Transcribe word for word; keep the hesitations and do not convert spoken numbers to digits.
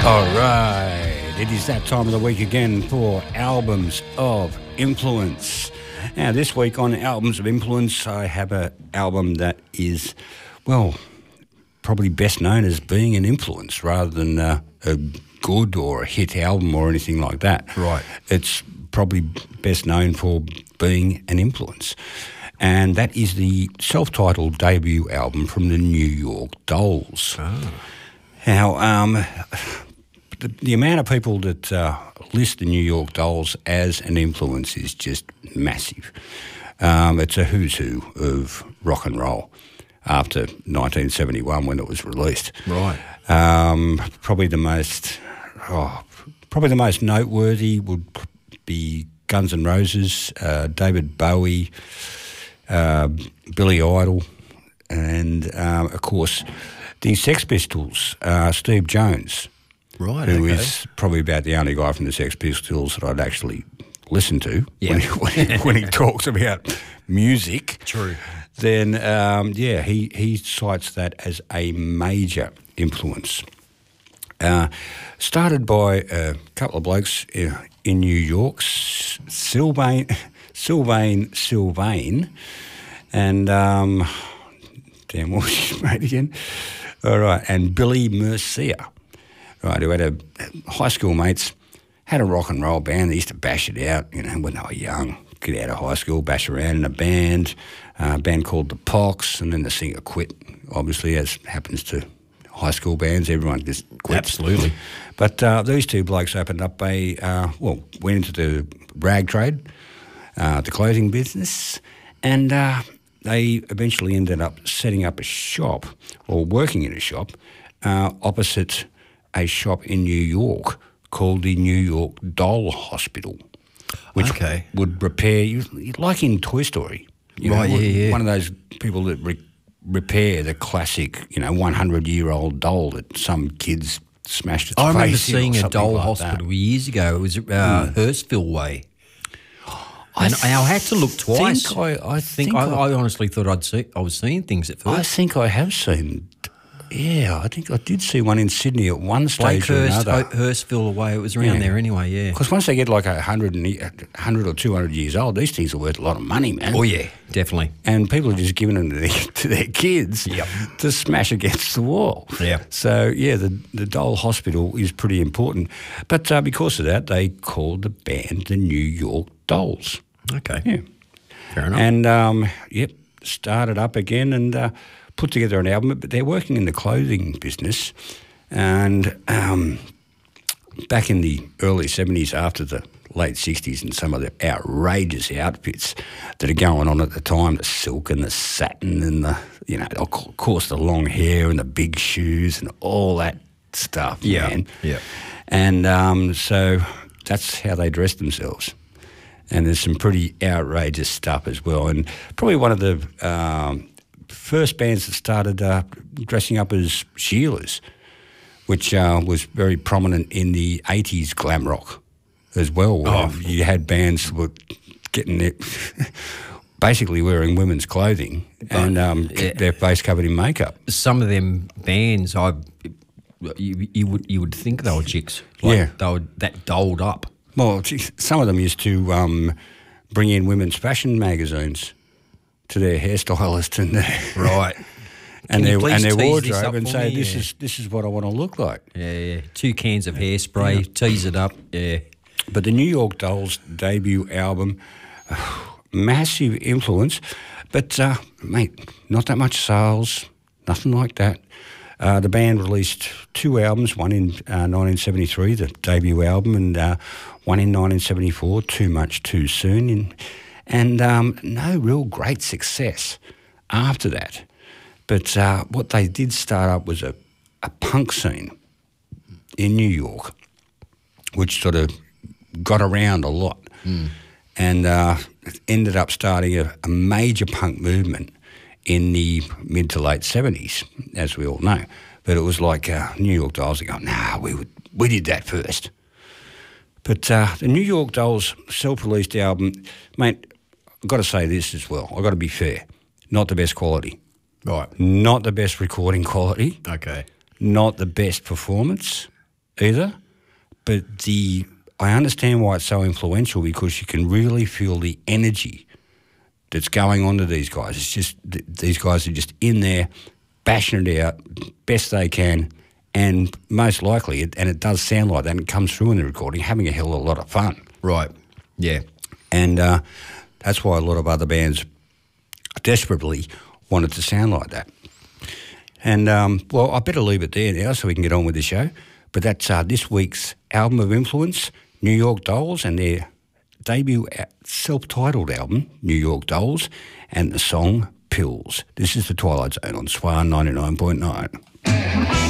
All right, it is that time of the week again for Albums of Influence. Now, this week on Albums of Influence, I have an album that is, well, probably best known as being an influence rather than uh, a good or a hit album or anything like that. Right. It's probably best known for being an influence. And that is the self-titled debut album from the New York Dolls. Oh. Now, um... The, the amount of people that uh, list the New York Dolls as an influence is just massive. Um, it's a who's who of rock and roll after nineteen seventy-one when it was released. Right. Um, probably the most, oh, probably the most noteworthy would be Guns N' Roses, uh, David Bowie, uh, Billy Idol, and um, of course the Sex Pistols, uh, Steve Jones. Right, who okay. is probably about the only guy from the Sex Pistols that I'd actually listen to Yeah. when, he, when, he, when he talks about music. True. Then, um, yeah, he, he cites that as a major influence. Uh, started by a couple of blokes in, in New York, Sylvain, Sylvain, Sylvain, and, um, damn, what was his name again? All right, and Billy Mercier. Right, who had a high school mates, had a rock and roll band. They used to bash it out, you know, when they were young. Get out of high school, bash around in a band, uh, a band called the Pox, and then the singer quit. Obviously, as happens to high school bands, everyone just quits. Absolutely. But uh, these two blokes opened up a, uh, well, went into the rag trade, uh, the clothing business, and uh, they eventually ended up setting up a shop, or working in a shop, uh, opposite a shop in New York called the New York Doll Hospital, which okay. would repair, you like in Toy Story. You right, know, yeah, yeah. One of those people that re- repair the classic, you know, one hundred year old doll that some kids smashed its I remember face in or seeing a something doll like hospital that. years ago. It was uh, mm. Hurstville Way. And I, I had to look twice. Think I, I think, think I, I, I honestly thought I'd see. I was seeing things at first. I think I have seen. Yeah, I think I did see one in Sydney at one stage or Blakehurst, another. Hurstville Away, it was around Yeah. there anyway, yeah. Because once they get like a hundred and a hundred or two hundred years old, these things are worth a lot of money, man. Oh yeah, definitely. And people are just giving them to their, to their kids Yep. to smash against the wall. Yeah. So yeah, the the doll hospital is pretty important. But uh, because of that, they called the band the New York Dolls. Okay. Yeah. Fair enough. And um, yep, started up again and uh, put together an album. But they're working in the clothing business, and um, back in the early seventies, after the late sixties, and some of the outrageous outfits that are going on at the time, the silk and the satin and the, you know, of course the long hair and the big shoes and all that stuff, Yeah, man. yeah. And um, so that's how they dress themselves. And there's some pretty outrageous stuff as well. And probably one of the um, first bands that started uh, dressing up as Sheilas, which uh, was very prominent in the eighties glam rock as well. Where Oh. you had bands that were getting it, basically wearing women's clothing and um, yeah. their face covered in makeup. Some of them bands, I you, you would you would think they were chicks. Like Yeah. they were that dolled up. Well, gee, some of them used to um, bring in women's fashion magazines to their hairstylist and their Right. and Can you their please and their tease this wardrobe up and for say me? this Yeah. is this is what I want to look like. Yeah, yeah. Two cans of hairspray, tease it up. Yeah. But the New York Dolls debut album, massive influence, but uh, mate, not that much sales, nothing like that. Uh, the band released two albums, one in uh, nineteen seventy-three, the debut album, and uh, one in nineteen seventy-four, Too Much Too Soon, and, and um, no real great success after that. But uh, what they did start up was a, a punk scene in New York, which sort of got around a lot mm. and uh, ended up starting a, a major punk movement in the mid to late seventies, as we all know. But it was like uh, New York Dolls are going, nah, we would, we did that first. But uh, the New York Dolls self-released album, mate, I've got to say this as well. I've got to be fair. Not the best quality. Right. Not the best recording quality. Okay. Not the best performance either, but the I understand why it's so influential because you can really feel the energy that's going on to these guys. It's just th- these guys are just in there, bashing it out best they can, and most likely, it, and it does sound like that, and it comes through in the recording, having a hell of a lot of fun. Right. Yeah. And uh, that's why a lot of other bands desperately wanted to sound like that. And, um, well, I better leave it there now so we can get on with the show. But that's uh, this week's album of influence, New York Dolls, and their debut self-titled album, New York Dolls, and the song Pills. This is The Twilight Zone on Swan ninety-nine point nine.